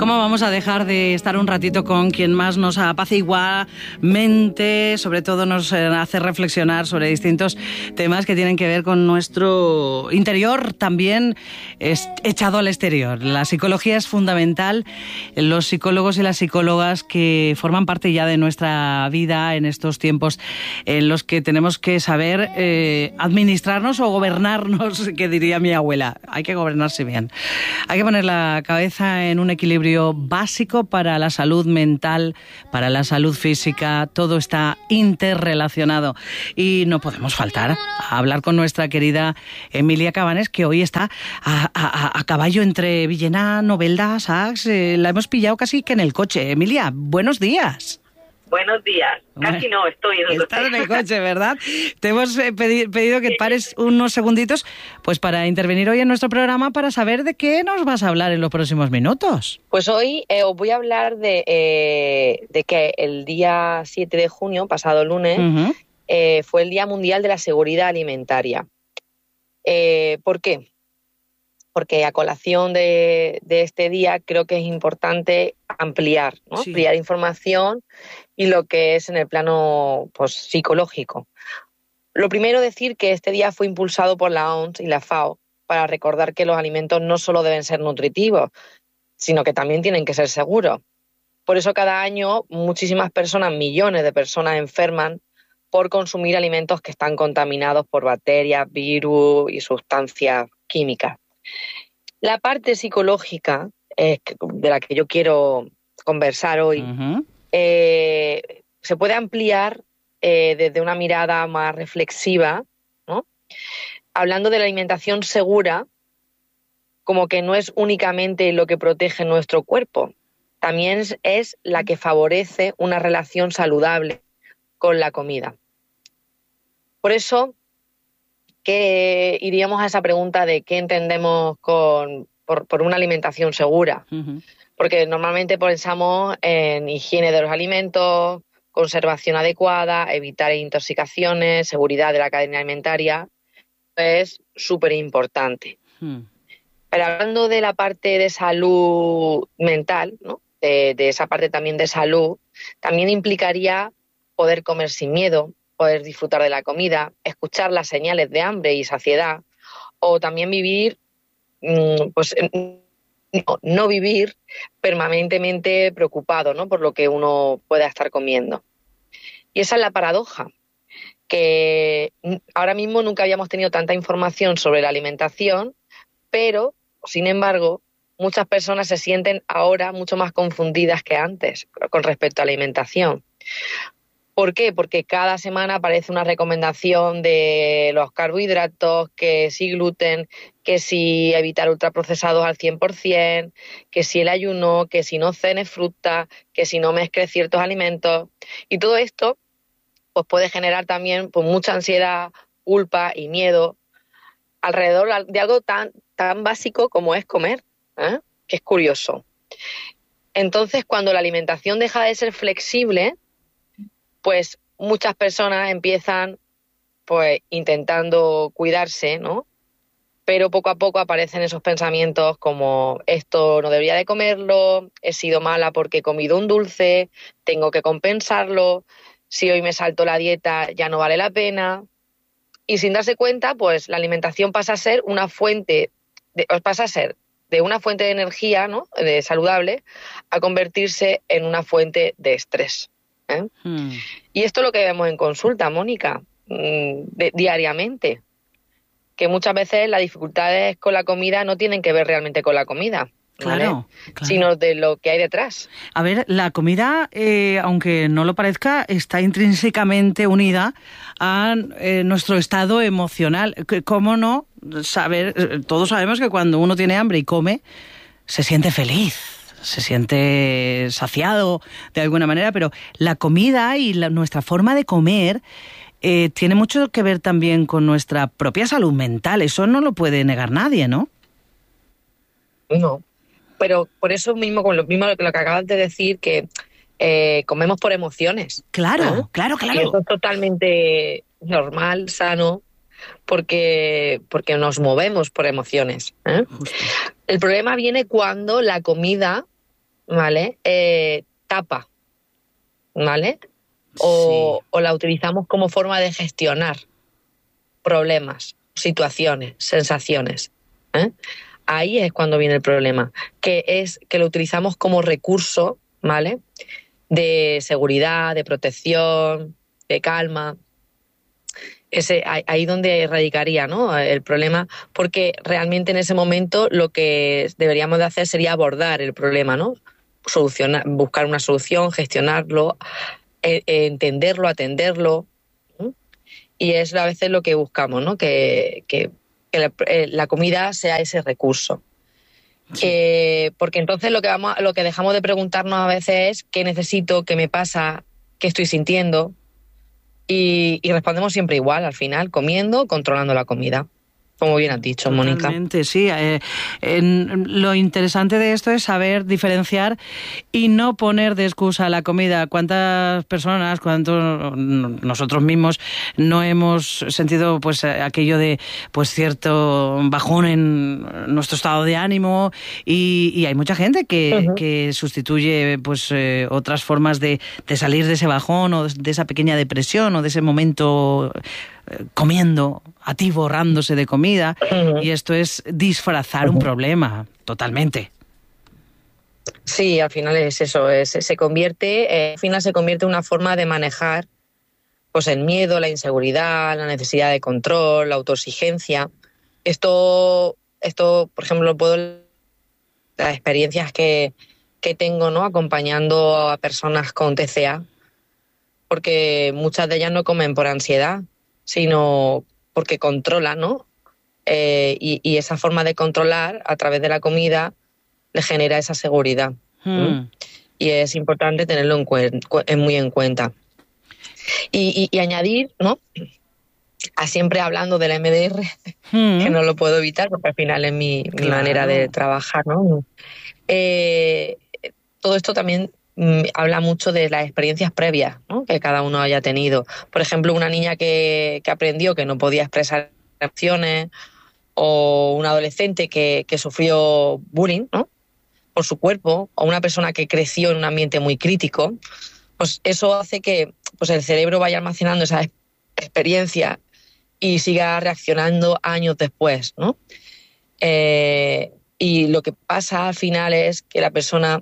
¿Cómo vamos a dejar de estar un ratito con quien más nos apacigua mente, sobre todo nos hace reflexionar sobre distintos temas que tienen que ver con nuestro interior, también echado al exterior? La psicología es fundamental. Los psicólogos y las psicólogas que forman parte ya de nuestra vida en estos tiempos en los que tenemos que saber administrarnos o gobernarnos, que diría mi abuela. Hay que gobernarse bien. Hay que poner la cabeza en un equilibrio básico para la salud mental, para la salud física. Todo está interrelacionado y no podemos faltar a hablar con nuestra querida Emilia Cabanes, que hoy está a caballo entre Villena, Novelda, Sax. La hemos pillado casi que en el coche. Emilia, buenos días. Buenos días. Casi no, estoy en el coche. Estás en el coche, ¿verdad? Te hemos pedido que pares unos segunditos pues para intervenir hoy en nuestro programa para saber de qué nos vas a hablar en los próximos minutos. Pues hoy os voy a hablar de que el día 7 de junio, pasado lunes, fue el Día Mundial de la Seguridad Alimentaria. ¿Por qué? Porque a colación de este día creo que es importante ampliar, ¿no? Sí. Ampliar información y lo que es en el plano pues, psicológico. Lo primero, decir que este día fue impulsado por la OMS y la FAO para recordar que los alimentos no solo deben ser nutritivos, sino que también tienen que ser seguros. Por eso cada año muchísimas personas, millones de personas enferman por consumir alimentos que están contaminados por bacterias, virus y sustancias químicas. La parte psicológica de la que yo quiero conversar hoy se puede ampliar desde una mirada más reflexiva, ¿no? Hablando de la alimentación segura, como que no es únicamente lo que protege nuestro cuerpo, también es la que favorece una relación saludable con la comida. Por eso que iríamos a esa pregunta de qué entendemos por una alimentación segura. Porque normalmente pensamos en higiene de los alimentos, conservación adecuada, evitar intoxicaciones, seguridad de la cadena alimentaria. Es súper importante. Pero hablando de la parte de salud mental, ¿no? de esa parte también de salud, también implicaría poder comer sin miedo, poder disfrutar de la comida, escuchar las señales de hambre y saciedad, o también vivir, pues no vivir permanentemente preocupado, ¿no? por lo que uno pueda estar comiendo. Y esa es la paradoja, que ahora mismo nunca habíamos tenido tanta información sobre la alimentación, pero, sin embargo, muchas personas se sienten ahora mucho más confundidas que antes con respecto a la alimentación. ¿Por qué? Porque cada semana aparece una recomendación de los carbohidratos, que si gluten, que si evitar ultraprocesados al 100%, que si el ayuno, que si no cenes fruta, que si no mezcles ciertos alimentos. Y todo esto pues puede generar también pues, mucha ansiedad, culpa y miedo alrededor de algo tan básico como es comer, que es curioso. Entonces, cuando la alimentación deja de ser flexible, pues muchas personas empiezan pues intentando cuidarse, ¿no? Pero poco a poco aparecen esos pensamientos como esto no debería de comerlo, he sido mala porque he comido un dulce, tengo que compensarlo, si hoy me salto la dieta ya no vale la pena. Y sin darse cuenta, pues la alimentación pasa a ser una fuente de una fuente de energía, ¿no? de saludable, a convertirse en una fuente de estrés. Y esto es lo que vemos en consulta, Mónica, diariamente, que muchas veces las dificultades con la comida no tienen que ver realmente con la comida, ¿vale? Claro. Sino de lo que hay detrás. A ver, la comida, aunque no lo parezca, está intrínsecamente unida a nuestro estado emocional. ¿Cómo no saber? Todos sabemos que cuando uno tiene hambre y come, se siente feliz, se siente saciado de alguna manera, pero la comida y nuestra forma de comer tiene mucho que ver también con nuestra propia salud mental. Eso no lo puede negar nadie, ¿no? No, pero por eso mismo, con lo mismo que acabas de decir, que comemos por emociones. Claro. Y eso es totalmente normal, sano, porque nos movemos por emociones. El problema viene cuando la comida ¿vale? Tapa, ¿vale? O la utilizamos como forma de gestionar problemas, situaciones, sensaciones. Ahí es cuando viene el problema, que lo utilizamos como recurso, ¿vale? De seguridad, de protección, de calma. Ahí donde radicaría, ¿no?, el problema, porque realmente en ese momento lo que deberíamos de hacer sería abordar el problema, ¿no? Buscar una solución, gestionarlo, entenderlo, atenderlo. Y es a veces lo que buscamos, ¿no? Que la comida sea ese recurso. Sí. Porque entonces lo que dejamos de preguntarnos a veces es qué necesito, qué me pasa, qué estoy sintiendo, y respondemos siempre igual al final, comiendo, controlando la comida. Como bien has dicho, Mónica. Totalmente, sí. Lo interesante de esto es saber diferenciar y no poner de excusa la comida. ¿Cuántas personas, cuántos nosotros mismos no hemos sentido pues aquello de pues cierto bajón en nuestro estado de ánimo? Y hay mucha gente que sustituye pues otras formas de salir de ese bajón o de esa pequeña depresión o de ese momento comiendo, atiborrándose de comida, y esto es disfrazar un problema, totalmente. Sí, al final es eso, se convierte en una forma de manejar pues el miedo, la inseguridad, la necesidad de control, la autoexigencia. Esto, por ejemplo, las experiencias que tengo, ¿no?, acompañando a personas con TCA, porque muchas de ellas no comen por ansiedad, sino porque controlan, ¿no? Y esa forma de controlar a través de la comida le genera esa seguridad. Y es importante tenerlo muy en cuenta. Y añadir, ¿no?, siempre hablando de la MDR, que no lo puedo evitar porque al final es mi manera de trabajar, ¿no? Todo esto también habla mucho de las experiencias previas, ¿no?, que cada uno haya tenido. Por ejemplo, una niña que aprendió que no podía expresar emociones, o un adolescente que sufrió bullying, ¿no?, por su cuerpo, o una persona que creció en un ambiente muy crítico, pues eso hace que pues el cerebro vaya almacenando esas experiencias y siga reaccionando años después, ¿no? Y lo que pasa al final es que la persona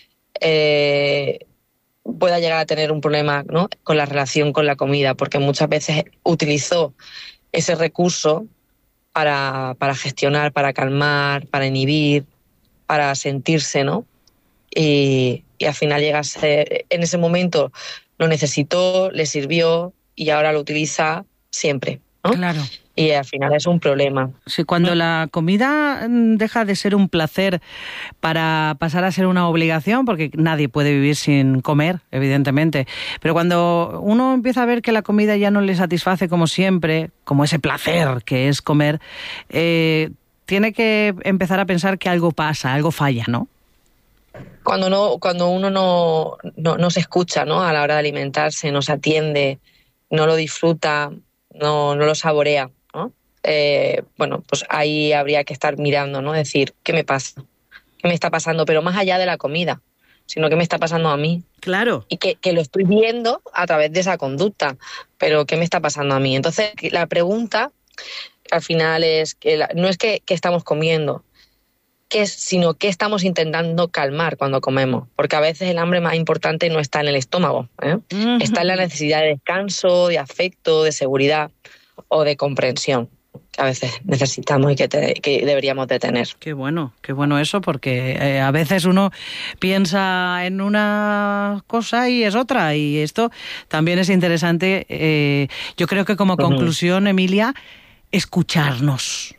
pueda llegar a tener un problema, ¿no?, con la relación con la comida, porque muchas veces utilizó ese recurso para gestionar, para calmar, para inhibir, para sentirse, ¿no? Y al final llega a ser, en ese momento lo necesitó, le sirvió y ahora lo utiliza siempre, ¿no? Claro. Y al final es un problema. Sí, cuando la comida deja de ser un placer para pasar a ser una obligación, porque nadie puede vivir sin comer, evidentemente, pero cuando uno empieza a ver que la comida ya no le satisface como siempre, como ese placer que es comer, tiene que empezar a pensar que algo pasa, algo falla, ¿no? Cuando uno no se escucha, ¿no?, a la hora de alimentarse, no se atiende, no lo disfruta, no lo saborea, ¿no? Bueno, pues ahí habría que estar mirando, ¿no? Decir, ¿qué me pasa? ¿Qué me está pasando? Pero más allá de la comida, sino ¿qué me está pasando a mí? Claro. Y que lo estoy viendo a través de esa conducta, pero ¿qué me está pasando a mí? Entonces, la pregunta al final es que no es que estamos comiendo, sino que estamos intentando calmar cuando comemos, porque a veces el hambre más importante no está en el estómago, está en la necesidad de descanso, de afecto, de seguridad o de comprensión, que a veces necesitamos y que deberíamos de tener. Qué bueno eso, porque a veces uno piensa en una cosa y es otra, y esto también es interesante. Yo creo que como conclusión, Emilia, escucharnos.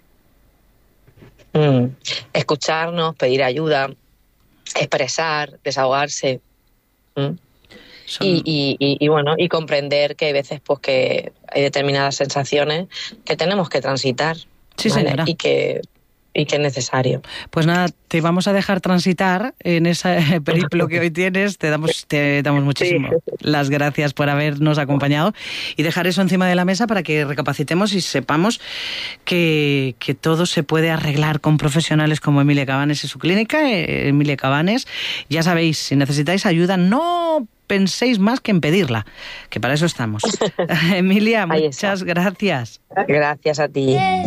Escucharnos, pedir ayuda, expresar, desahogarse. Y bueno, y comprender que hay veces pues que hay determinadas sensaciones que tenemos que transitar. Sí, ¿vale? señora. Y que y que es necesario. Pues nada, te vamos a dejar transitar en ese periplo que hoy tienes. Te damos muchísimas las gracias por habernos acompañado y dejar eso encima de la mesa para que recapacitemos y sepamos que todo se puede arreglar con profesionales como Emilia Cabanes y su clínica, Emilia Cabanes. Ya sabéis, si necesitáis ayuda, no penséis más que en pedirla, que para eso estamos. Emilia, muchas gracias. Gracias a ti.